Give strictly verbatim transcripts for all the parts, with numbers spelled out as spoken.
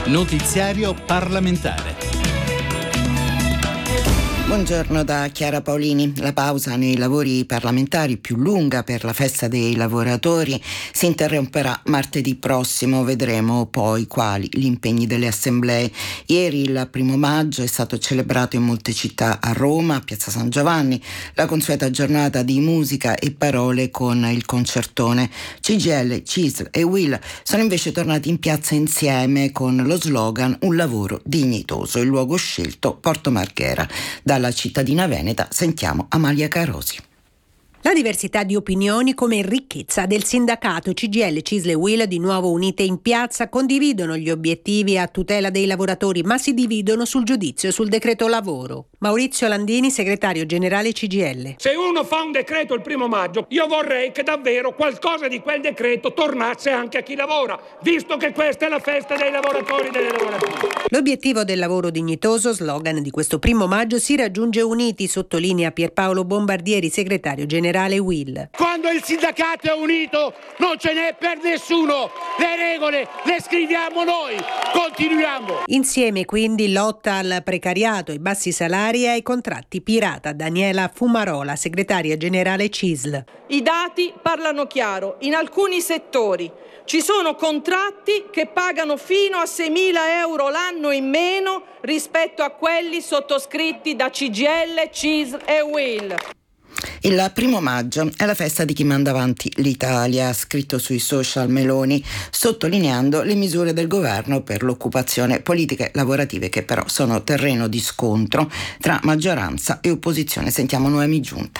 Notiziario parlamentare. Buongiorno da Chiara Paolini. La pausa nei lavori parlamentari più lunga per la festa dei lavoratori si interromperà martedì prossimo. Vedremo poi quali gli impegni delle assemblee. Ieri, il primo maggio, è stato celebrato in molte città. A Roma, a Piazza San Giovanni, la consueta giornata di musica e parole con il concertone. C G I L, C I S L e U I L sono invece tornati in piazza insieme con lo slogan "Un lavoro dignitoso". Il luogo scelto, Porto Marghera. Dalla cittadina veneta sentiamo Amalia Carosi. La diversità di opinioni come ricchezza del sindacato. C G I L, C I S L e U I L, di nuovo unite in piazza, condividono gli obiettivi a tutela dei lavoratori, ma si dividono sul giudizio sul decreto lavoro. Maurizio Landini, segretario generale C G I L. Se uno fa un decreto il primo maggio, io vorrei che davvero qualcosa di quel decreto tornasse anche a chi lavora, visto che questa è la festa dei lavoratori e delle lavoratrici. L'obiettivo del lavoro dignitoso, slogan di questo primo maggio, si raggiunge uniti, sottolinea Pierpaolo Bombardieri, segretario generale U I L. Quando il sindacato è unito non ce n'è per nessuno, le regole le scriviamo noi, continuiamo. Insieme quindi lotta al precariato, ai bassi salari e ai contratti pirata. Daniela Fumarola, segretaria generale C I S L. I dati parlano chiaro, in alcuni settori ci sono contratti che pagano fino a seimila euro l'anno in meno rispetto a quelli sottoscritti da C G I L, C I S L e U I L. Il primo maggio è la festa di chi manda avanti l'Italia, ha scritto sui social Meloni, sottolineando le misure del governo per l'occupazione, politiche lavorative che però sono terreno di scontro tra maggioranza e opposizione. Sentiamo Noemi Giunta.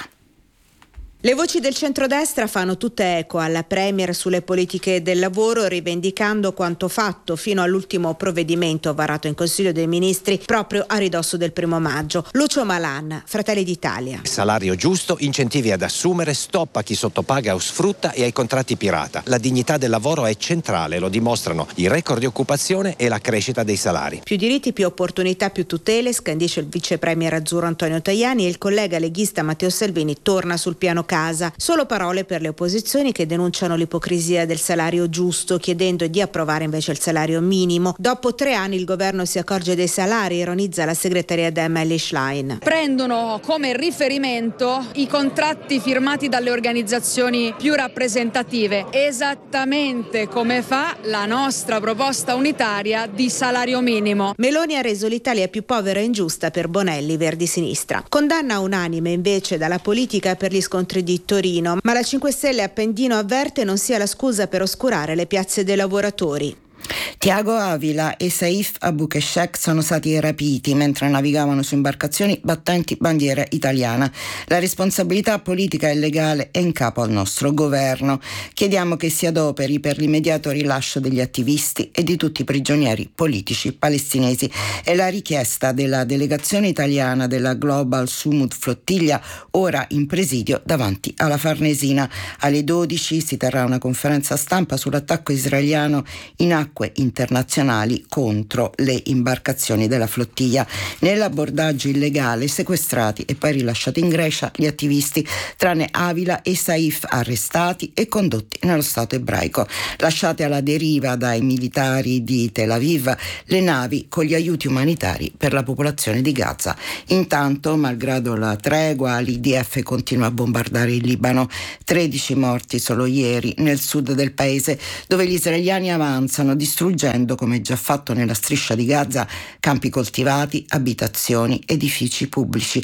Le voci del centrodestra fanno tutte eco alla Premier sulle politiche del lavoro, rivendicando quanto fatto fino all'ultimo provvedimento varato in Consiglio dei Ministri proprio a ridosso del primo maggio. Lucio Malan, Fratelli d'Italia. Salario giusto, incentivi ad assumere, stop a chi sottopaga o sfrutta e ai contratti pirata. La dignità del lavoro è centrale, lo dimostrano i record di occupazione e la crescita dei salari. Più diritti, più opportunità, più tutele, scandisce il vice premier azzurro Antonio Tajani, e il collega leghista Matteo Salvini torna sul piano casa. Solo parole per le opposizioni, che denunciano l'ipocrisia del salario giusto, chiedendo di approvare invece il salario minimo. Dopo tre anni il governo si accorge dei salari, ironizza la segreteria Emily Schlein. Prendono come riferimento i contratti firmati dalle organizzazioni più rappresentative, esattamente come fa la nostra proposta unitaria di salario minimo. Meloni ha reso l'Italia più povera e ingiusta per Bonelli, Verdi Sinistra. Condanna unanime invece dalla politica per gli scontri di Torino, ma la cinque Stelle Appendino avverte non sia la scusa per oscurare le piazze dei lavoratori. Tiago Avila e Saif Abukeshek sono stati rapiti mentre navigavano su imbarcazioni battenti bandiera italiana. La responsabilità politica e legale è in capo al nostro governo. Chiediamo che si adoperi per l'immediato rilascio degli attivisti e di tutti i prigionieri politici palestinesi. È la richiesta della delegazione italiana della Global Sumud Flottiglia, ora in presidio davanti alla Farnesina. Alle dodici si terrà una conferenza stampa sull'attacco israeliano in acque internazionali contro le imbarcazioni della flottiglia. Nell'abbordaggio illegale, sequestrati e poi rilasciati in Grecia gli attivisti, tranne Avila e Saif, arrestati e condotti nello Stato ebraico. Lasciate alla deriva dai militari di Tel Aviv le navi con gli aiuti umanitari per la popolazione di Gaza. Intanto, malgrado la tregua, l'I D F continua a bombardare il Libano. tredici morti solo ieri nel sud del paese, dove gli israeliani avanzano distruggendo, come già fatto nella striscia di Gaza, campi coltivati, abitazioni, edifici pubblici.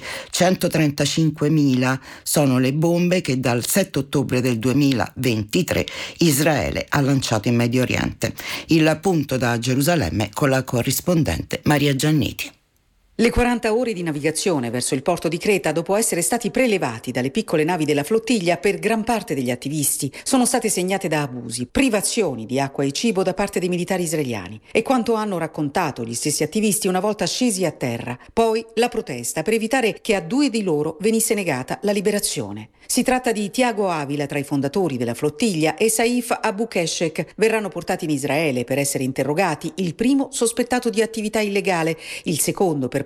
centotrentacinquemila sono le bombe che dal sette ottobre del duemilaventitré Israele ha lanciato in Medio Oriente. Il punto da Gerusalemme con la corrispondente Maria Gianniti. Le quaranta ore di navigazione verso il porto di Creta, dopo essere stati prelevati dalle piccole navi della flottiglia per gran parte degli attivisti, sono state segnate da abusi, privazioni di acqua e cibo da parte dei militari israeliani. E quanto hanno raccontato gli stessi attivisti una volta scesi a terra. Poi la protesta per evitare che a due di loro venisse negata la liberazione. Si tratta di Tiago Avila, tra i fondatori della flottiglia, e Saif Abukeshek. Verranno portati in Israele per essere interrogati, il primo sospettato di attività illegale, il secondo per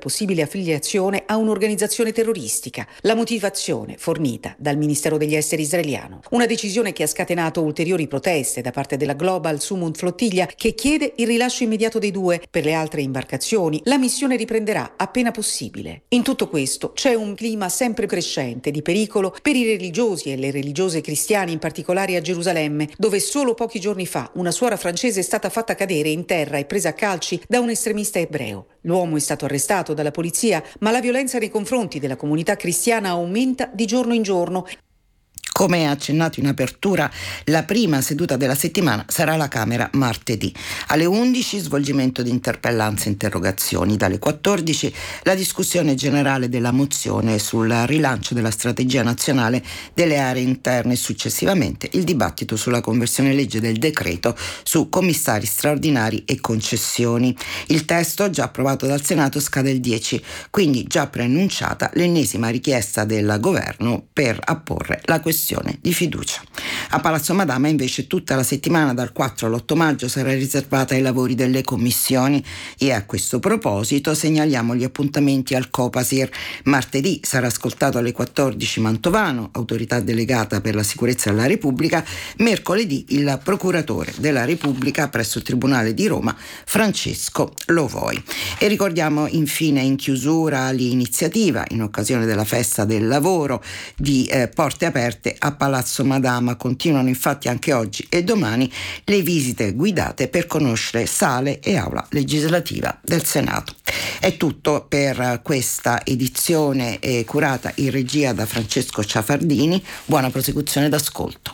possibile affiliazione a un'organizzazione terroristica. La motivazione fornita dal Ministero degli Esteri israeliano. Una decisione che ha scatenato ulteriori proteste da parte della Global Sumud Flottiglia, che chiede il rilascio immediato dei due. Per le altre imbarcazioni la missione riprenderà appena possibile. In tutto questo c'è un clima sempre crescente di pericolo per i religiosi e le religiose cristiane, in particolare a Gerusalemme, dove solo pochi giorni fa una suora francese è stata fatta cadere in terra e presa a calci da un estremista ebreo. L'uomo è stato arrestato dalla polizia, ma la violenza nei confronti della comunità cristiana aumenta di giorno in giorno. Come accennato in apertura, la prima seduta della settimana sarà alla Camera martedì. Alle undici svolgimento di interpellanze e interrogazioni. Dalle quattordici la discussione generale della mozione sul rilancio della strategia nazionale delle aree interne e successivamente il dibattito sulla conversione legge del decreto su commissari straordinari e concessioni. Il testo, già approvato dal Senato, scade il dieci, quindi già preannunciata l'ennesima richiesta del governo per apporre la questione di fiducia. A Palazzo Madama invece tutta la settimana dal quattro all'otto maggio sarà riservata ai lavori delle commissioni e a questo proposito segnaliamo gli appuntamenti al Copasir. Martedì sarà ascoltato alle quattordici Mantovano, autorità delegata per la sicurezza della Repubblica. Mercoledì il procuratore della Repubblica presso il Tribunale di Roma, Francesco Lovoi. E ricordiamo infine in chiusura l'iniziativa in occasione della festa del lavoro di eh, Porte Aperte a Palazzo Madama. Continuano infatti anche oggi e domani le visite guidate per conoscere sale e aula legislativa del Senato. È tutto per questa edizione eh, curata in regia da Francesco Ciafardini. Buona prosecuzione d'ascolto.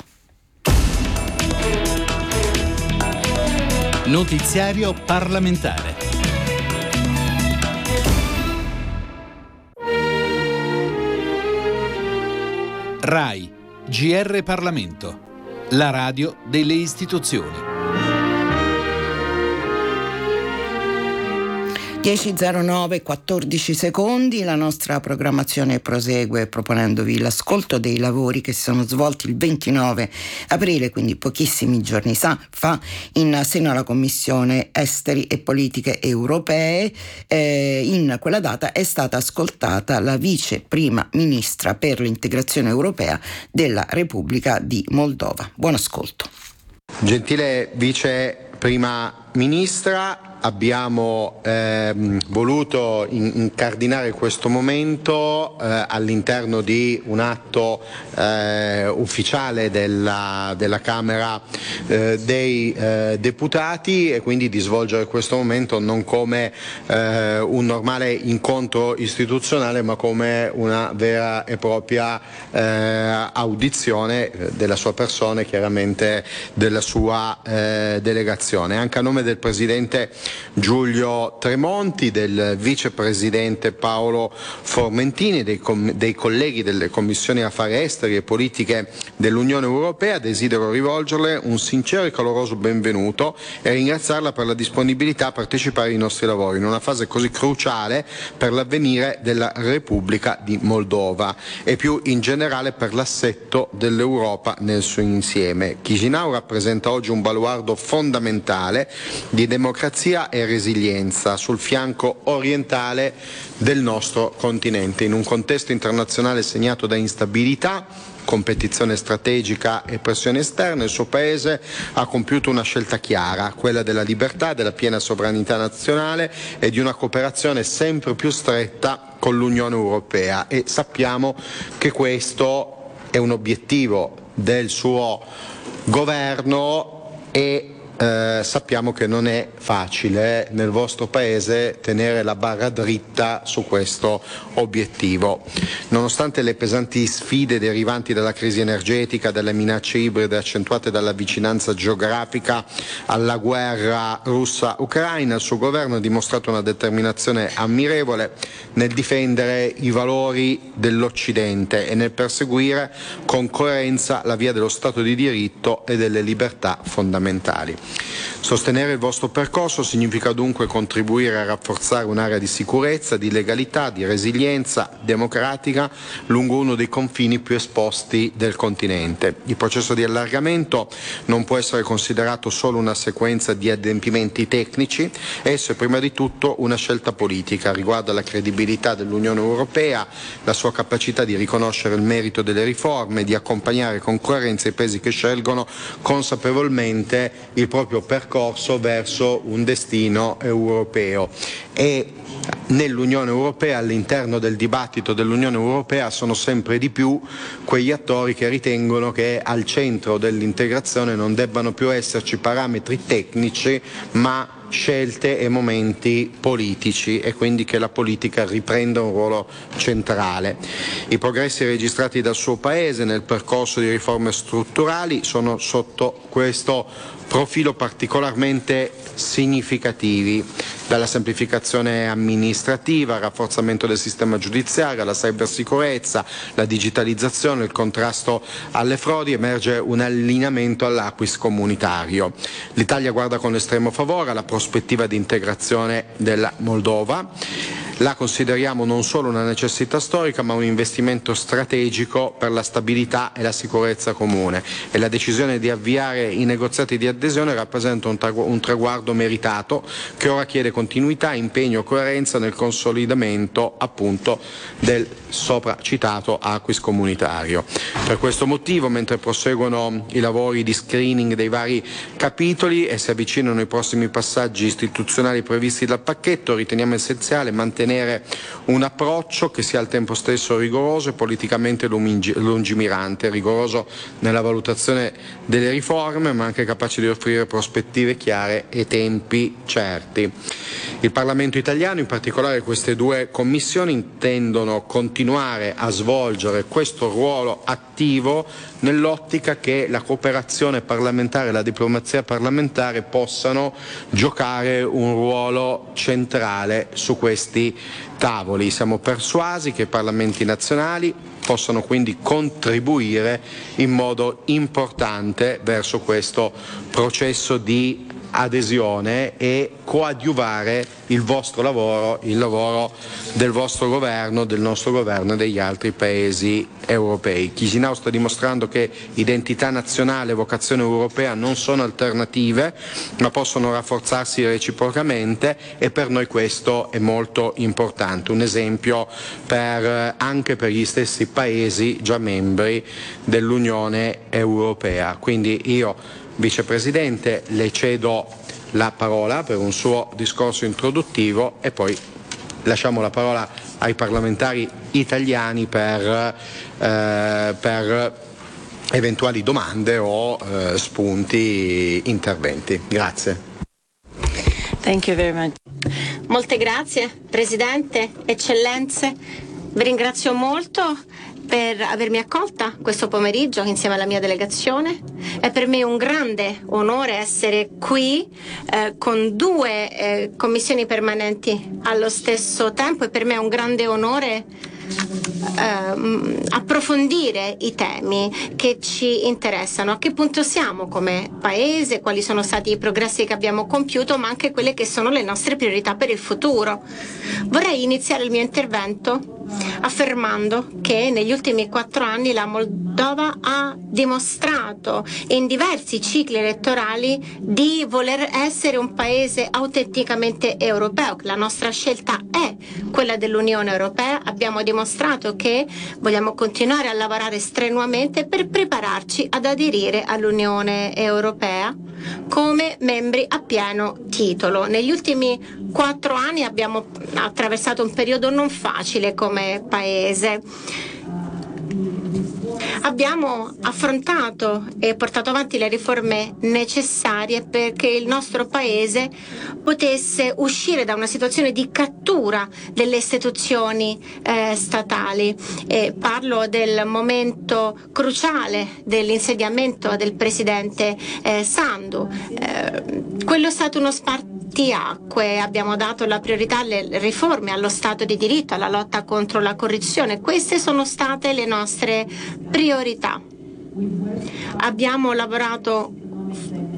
Notiziario parlamentare. RAI G R Parlamento, la radio delle istituzioni. dieci e zero nove, quattordici secondi, la nostra programmazione prosegue proponendovi l'ascolto dei lavori che si sono svolti il ventinove aprile, quindi pochissimi giorni fa, in seno alla Commissione Esteri e Politiche Europee. Eh, in quella data è stata ascoltata la vice prima ministra per l'integrazione europea della Repubblica di Moldova. Buon ascolto. Gentile vice prima ministra, abbiamo ehm, voluto in- incardinare questo momento eh, all'interno di un atto eh, ufficiale della, della Camera eh, dei eh, Deputati, e quindi di svolgere questo momento non come eh, un normale incontro istituzionale, ma come una vera e propria eh, audizione della sua persona e chiaramente della sua eh, delegazione. Anche a nome del Presidente Giulio Tremonti, del vicepresidente Paolo Formentini, dei, com- dei colleghi delle commissioni affari esteri e politiche dell'Unione Europea, desidero rivolgerle un sincero e caloroso benvenuto e ringraziarla per la disponibilità a partecipare ai nostri lavori in una fase così cruciale per l'avvenire della Repubblica di Moldova e più in generale per l'assetto dell'Europa nel suo insieme. Chisinau rappresenta oggi un baluardo fondamentale di democrazia e resilienza sul fianco orientale del nostro continente, in un contesto internazionale segnato da instabilità, competizione strategica e pressioni esterne. Il suo Paese ha compiuto una scelta chiara, quella della libertà, della piena sovranità nazionale e di una cooperazione sempre più stretta con l'Unione Europea, e sappiamo che questo è un obiettivo del suo governo e Eh, sappiamo che non è facile eh, nel vostro Paese tenere la barra dritta su questo obiettivo. Nonostante le pesanti sfide derivanti dalla crisi energetica, dalle minacce ibride accentuate dalla vicinanza geografica alla guerra russa-ucraina, il suo governo ha dimostrato una determinazione ammirevole nel difendere i valori dell'Occidente e nel perseguire con coerenza la via dello Stato di diritto e delle libertà fondamentali. Sostenere il vostro percorso significa dunque contribuire a rafforzare un'area di sicurezza, di legalità, di resilienza democratica lungo uno dei confini più esposti del continente. Il processo di allargamento non può essere considerato solo una sequenza di adempimenti tecnici, esso è prima di tutto una scelta politica riguardo alla credibilità dell'Unione Europea, la sua capacità di riconoscere il merito delle riforme, di accompagnare con coerenza i paesi che scelgono consapevolmente il proprio percorso verso un destino europeo. E nell'Unione Europea, all'interno del dibattito dell'Unione Europea, sono sempre di più quegli attori che ritengono che al centro dell'integrazione non debbano più esserci parametri tecnici, ma scelte e momenti politici, e quindi che la politica riprenda un ruolo centrale. I progressi registrati dal suo Paese nel percorso di riforme strutturali sono sotto questo profilo particolarmente significativi, dalla semplificazione amministrativa, al rafforzamento del sistema giudiziario, alla cybersicurezza, la digitalizzazione, il contrasto alle frodi, emerge un allineamento all'acquis comunitario. L'Italia guarda con estremo favore alla prospettiva di integrazione della Moldova. La consideriamo non solo una necessità storica, ma un investimento strategico per la stabilità e la sicurezza comune, e la decisione di avviare i negoziati di adesione rappresenta un, tragu- un traguardo meritato che ora chiede continuità, impegno e coerenza nel consolidamento appunto del sopra citato acquis comunitario. Per questo motivo, mentre proseguono i lavori di screening dei vari capitoli e si avvicinano i prossimi passaggi istituzionali previsti dal pacchetto, riteniamo essenziale mantenere un approccio che sia al tempo stesso rigoroso e politicamente lungimirante, rigoroso nella valutazione delle riforme, ma anche capace di offrire prospettive chiare e tempi certi. Il Parlamento italiano, in particolare queste due commissioni, intendono continuare a svolgere questo ruolo attivo nell'ottica che la cooperazione parlamentare e la diplomazia parlamentare possano giocare un ruolo centrale su questi tavoli. Siamo persuasi che i parlamenti nazionali possano quindi contribuire in modo importante verso questo processo di adesione e coadiuvare il vostro lavoro, il lavoro del vostro governo, del nostro governo e degli altri paesi europei. Chisinau sta dimostrando che identità nazionale e vocazione europea non sono alternative, ma possono rafforzarsi reciprocamente, e per noi questo è molto importante. Un esempio per, anche per gli stessi paesi già membri dell'Unione Europea. Quindi io, Vicepresidente, le cedo la parola per un suo discorso introduttivo e poi lasciamo la parola ai parlamentari italiani per, eh, per eventuali domande o eh, spunti, interventi. Grazie. Thank you very much. Molte grazie, Presidente, Eccellenze. Vi ringrazio molto per avermi accolta questo pomeriggio insieme alla mia delegazione. È per me un grande onore essere qui eh, con due eh, commissioni permanenti allo stesso tempo, e per me è un grande onore eh, approfondire i temi che ci interessano, a che punto siamo come Paese, quali sono stati i progressi che abbiamo compiuto, ma anche quelle che sono le nostre priorità per il futuro. Vorrei iniziare il mio intervento affermando che negli ultimi quattro anni la Moldova ha dimostrato in diversi cicli elettorali di voler essere un paese autenticamente europeo. La nostra scelta è quella dell'Unione Europea. Abbiamo dimostrato che vogliamo continuare a lavorare strenuamente per prepararci ad aderire all'Unione Europea come membri a pieno titolo. Negli ultimi quattro anni abbiamo attraversato un periodo non facile come Paese. Abbiamo affrontato e portato avanti le riforme necessarie perché il nostro Paese potesse uscire da una situazione di cattura delle istituzioni eh, statali. E parlo del momento cruciale dell'insediamento del Presidente eh, Sandu. Eh, quello è stato uno spartiacque. Abbiamo dato la priorità alle riforme, allo Stato di diritto, alla lotta contro la corruzione. Queste sono state le nostre priorità. Abbiamo lavorato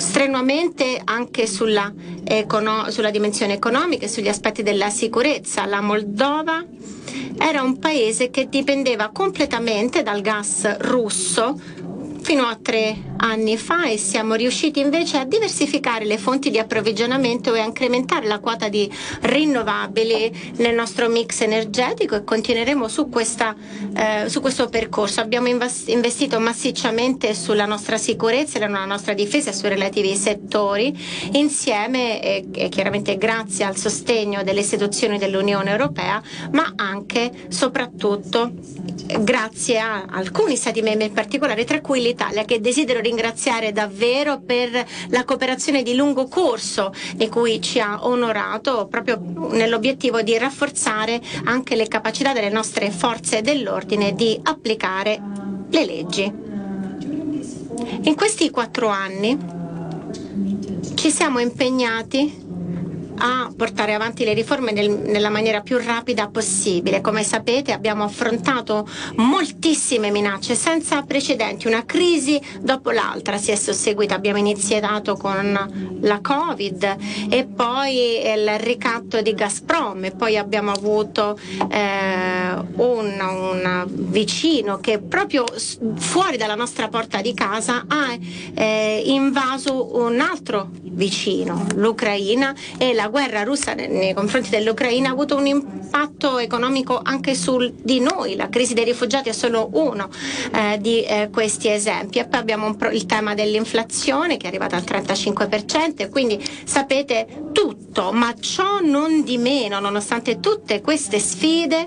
strenuamente anche sulla, econo- sulla dimensione economica e sugli aspetti della sicurezza. La Moldova era un paese che dipendeva completamente dal gas russo fino a tre anni fa e siamo riusciti invece a diversificare le fonti di approvvigionamento e a incrementare la quota di rinnovabili nel nostro mix energetico e continueremo su, questa, eh, su questo percorso. Abbiamo investito massicciamente sulla nostra sicurezza e sulla nostra difesa e sui relativi settori, insieme e, e chiaramente grazie al sostegno delle istituzioni dell'Unione Europea, ma anche soprattutto grazie a alcuni Stati membri in particolare, tra cui l'Italia, che desidero ringraziare davvero per la cooperazione di lungo corso di cui ci ha onorato proprio nell'obiettivo di rafforzare anche le capacità delle nostre forze dell'ordine di applicare le leggi. In questi quattro anni ci siamo impegnati a portare avanti le riforme nel, nella maniera più rapida possibile. Come sapete abbiamo affrontato moltissime minacce senza precedenti, una crisi dopo l'altra si è susseguita. Abbiamo iniziato con la Covid e poi il ricatto di Gazprom e poi abbiamo avuto eh, un, un vicino che proprio fuori dalla nostra porta di casa ha eh, invaso un altro vicino, l'Ucraina, e la guerra russa nei confronti dell'Ucraina ha avuto un impatto economico anche su di noi. La crisi dei rifugiati è solo uno eh, di eh, questi esempi. E poi abbiamo un pro- il tema dell'inflazione che è arrivata al trentacinque per cento e quindi sapete tutto, ma ciò non di meno, nonostante tutte queste sfide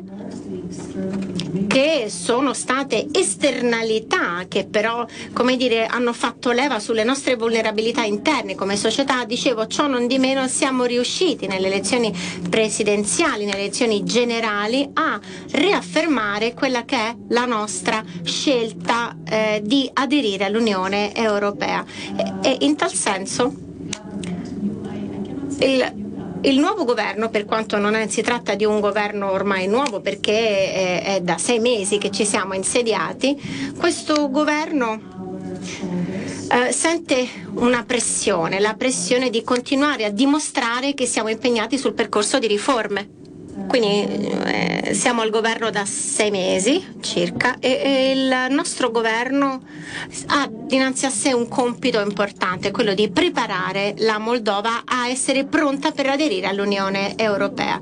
che sono state esternalità che però, come dire, hanno fatto leva sulle nostre vulnerabilità interne come società, dicevo, ciò non di meno siamo riusciti nelle elezioni presidenziali, nelle elezioni generali a riaffermare quella che è la nostra scelta eh, di aderire all'Unione Europea e, e in tal senso il Il nuovo governo, per quanto non è, si tratta di un governo ormai nuovo perché è, è da sei mesi che ci siamo insediati, questo governo eh, sente una pressione, la pressione di continuare a dimostrare che siamo impegnati sul percorso di riforme. Quindi eh, siamo al governo da sei mesi circa e, e il nostro governo ha dinanzi a sé un compito importante, quello di preparare la Moldova a essere pronta per aderire all'Unione Europea.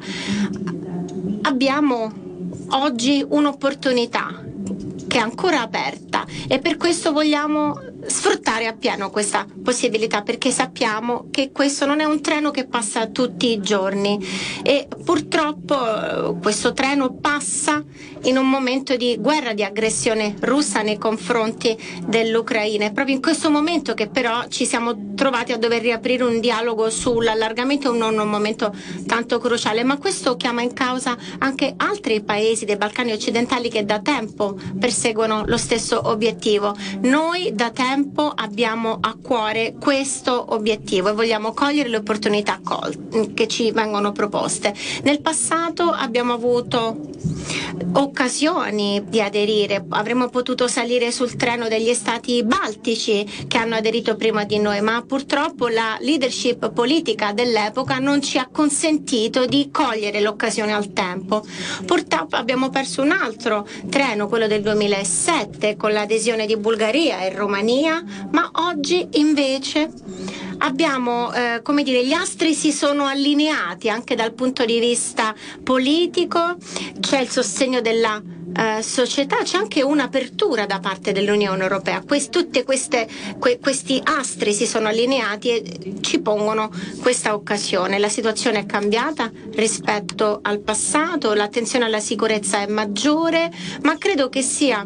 Abbiamo oggi un'opportunità che è ancora aperta e per questo vogliamo sfruttare appieno questa possibilità, perché sappiamo che questo non è un treno che passa tutti i giorni e purtroppo questo treno passa in un momento di guerra, di aggressione russa nei confronti dell'Ucraina. È proprio in questo momento che però ci siamo trovati a dover riaprire un dialogo sull'allargamento, non un momento tanto cruciale, ma questo chiama in causa anche altri paesi dei Balcani occidentali che da tempo perseguono lo stesso obiettivo. Noi da tempo abbiamo a cuore questo obiettivo e vogliamo cogliere le opportunità col- che ci vengono proposte. Nel passato abbiamo avuto occasioni di aderire, avremmo potuto salire sul treno degli stati baltici che hanno aderito prima di noi, ma purtroppo la leadership politica dell'epoca non ci ha consentito di cogliere l'occasione al tempo. Purtroppo abbiamo perso un altro treno, quello del duemilasette, con l'adesione di Bulgaria e Romania, ma oggi invece abbiamo, eh, come dire, gli astri si sono allineati anche dal punto di vista politico, c'è il sostegno della eh, società, c'è anche un'apertura da parte dell'Unione Europea. Quest, tutte queste, que, questi astri si sono allineati e ci pongono questa occasione. La situazione è cambiata rispetto al passato, l'attenzione alla sicurezza è maggiore, ma credo che sia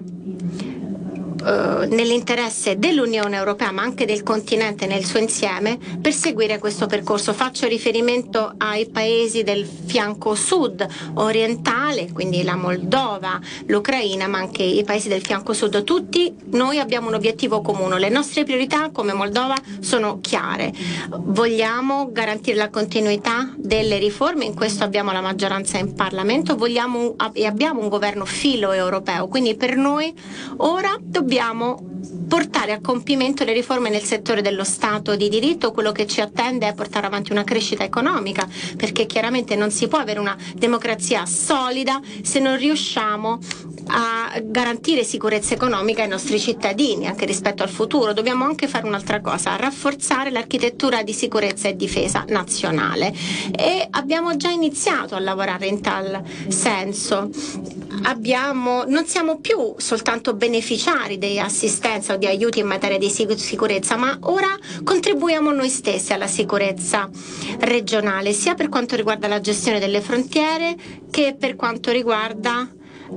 nell'interesse dell'Unione Europea ma anche del continente nel suo insieme perseguire questo percorso. Faccio riferimento ai paesi del fianco sud orientale, quindi la Moldova, l'Ucraina, ma anche i paesi del fianco sud. Tutti noi abbiamo un obiettivo comune, le nostre priorità come Moldova sono chiare, vogliamo garantire la continuità delle riforme, in questo abbiamo la maggioranza in Parlamento, vogliamo e abbiamo un governo filo europeo, quindi per noi ora dobbiamo dobbiamo portare a compimento le riforme nel settore dello Stato di diritto. Quello che ci attende è portare avanti una crescita economica, perché chiaramente non si può avere una democrazia solida se non riusciamo a garantire sicurezza economica ai nostri cittadini, anche rispetto al futuro. Dobbiamo anche fare un'altra cosa: rafforzare l'architettura di sicurezza e difesa nazionale, e abbiamo già iniziato a lavorare in tal senso. Abbiamo, non siamo più soltanto beneficiari di assistenza o di aiuti in materia di sicurezza, ma ora contribuiamo noi stessi alla sicurezza regionale, sia per quanto riguarda la gestione delle frontiere che per quanto riguarda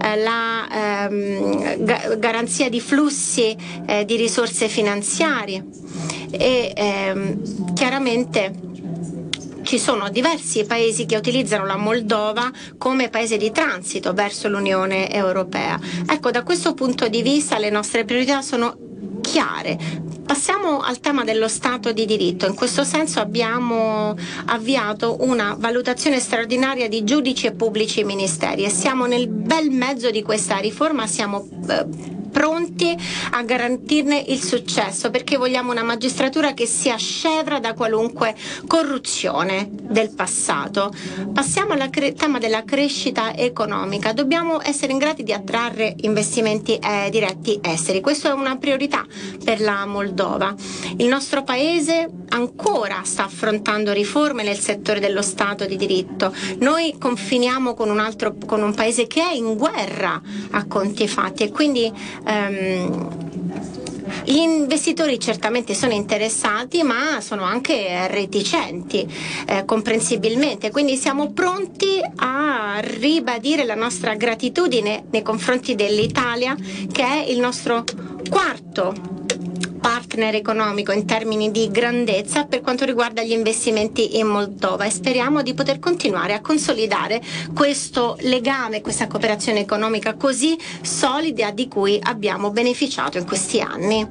la ehm, ga- garanzia di flussi eh, di risorse finanziarie, e ehm, chiaramente ci sono diversi paesi che utilizzano la Moldova come paese di transito verso l'Unione Europea. Ecco, da questo punto di vista le nostre priorità sono chiare. Passiamo al tema dello Stato di diritto. In questo senso abbiamo avviato una valutazione straordinaria di giudici e pubblici ministeri e siamo nel bel mezzo di questa riforma, siamo eh, pronti a garantirne il successo, perché vogliamo una magistratura che sia scevra da qualunque corruzione del passato. Passiamo al cre- tema della crescita economica. Dobbiamo essere in grado di attrarre investimenti eh, diretti esteri. Questa è una priorità per la Moldova. Il nostro paese ancora sta affrontando riforme nel settore dello Stato di diritto. Noi confiniamo con un altro, con un paese che è in guerra a conti fatti, e quindi ehm, gli investitori certamente sono interessati, ma sono anche reticenti, eh, comprensibilmente. Quindi siamo pronti a ribadire la nostra gratitudine nei confronti dell'Italia, che è il nostro quarto partner economico in termini di grandezza per quanto riguarda gli investimenti in Moldova, e speriamo di poter continuare a consolidare questo legame, questa cooperazione economica così solida di cui abbiamo beneficiato in questi anni.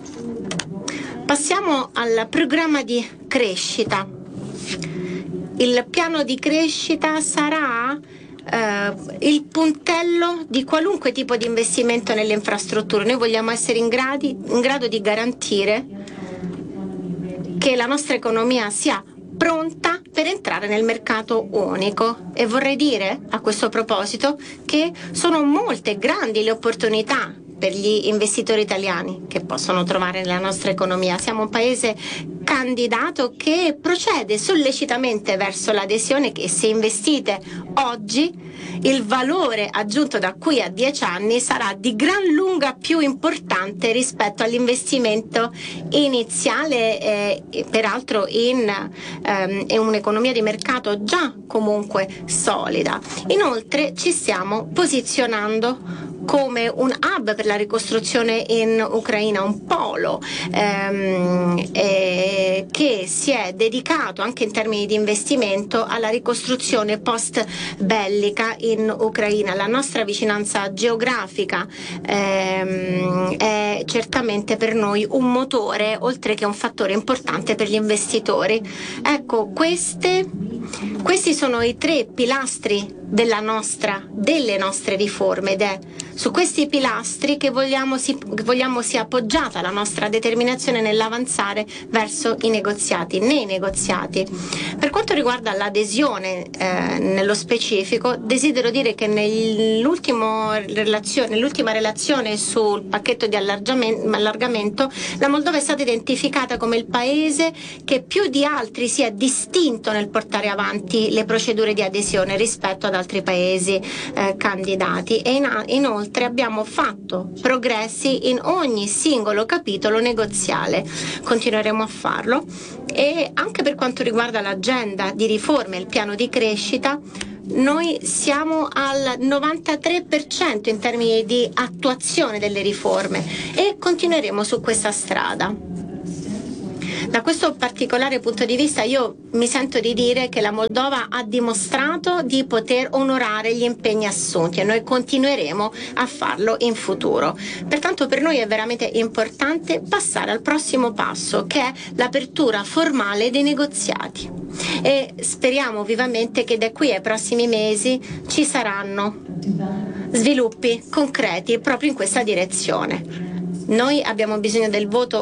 Passiamo al programma di crescita. Il piano di crescita sarà Uh, il puntello di qualunque tipo di investimento nelle infrastrutture. Noi vogliamo essere in, gradi, in grado di garantire che la nostra economia sia pronta per entrare nel mercato unico, e vorrei dire a questo proposito che sono molte grandi le opportunità per gli investitori italiani che possono trovare nella nostra economia. Siamo un paese candidato che procede sollecitamente verso l'adesione, che se investite oggi il valore aggiunto da qui a dieci anni sarà di gran lunga più importante rispetto all'investimento iniziale, eh, peraltro in, ehm, in un'economia di mercato già comunque solida. Inoltre ci stiamo posizionando come un hub per la ricostruzione in Ucraina, un polo ehm, eh, che si è dedicato anche in termini di investimento alla ricostruzione post bellica in Ucraina. La nostra vicinanza geografica ehm, è certamente per noi un motore, oltre che un fattore importante per gli investitori. Ecco, queste, questi sono i tre pilastri della nostra, delle nostre riforme, ed è su questi pilastri che vogliamo, si, che vogliamo sia appoggiata la nostra determinazione nell'avanzare verso i negoziati, nei negoziati. Per quanto riguarda l'adesione eh, nello specifico, desidero dire che nell'ultimo relazione, nell'ultima relazione sul pacchetto di allargamento, la Moldova è stata identificata come il paese che più di altri si è distinto nel portare avanti le procedure di adesione rispetto ad altri paesi eh, candidati, e in, inoltre abbiamo fatto progressi in ogni singolo capitolo negoziale. Continueremo a farlo, e anche per quanto riguarda l'agenda di riforme e il piano di crescita, noi siamo al novantatré per cento in termini di attuazione delle riforme, e continueremo su questa strada. Da questo particolare punto di vista io mi sento di dire che la Moldova ha dimostrato di poter onorare gli impegni assunti, e noi continueremo a farlo in futuro. Pertanto per noi è veramente importante passare al prossimo passo, che è l'apertura formale dei negoziati, e speriamo vivamente che da qui ai prossimi mesi ci saranno sviluppi concreti proprio in questa direzione. Noi abbiamo bisogno del voto